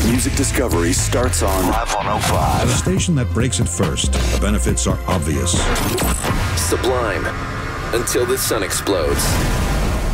Music discovery starts on Live 105. The station that breaks it first. The benefits are obvious. Sublime. Until the sun explodes.